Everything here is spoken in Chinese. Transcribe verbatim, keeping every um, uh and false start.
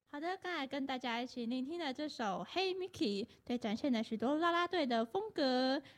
好的，刚才跟大家一起聆听的这首《Hey Mickey》，对，展现了许多啦啦队的风格。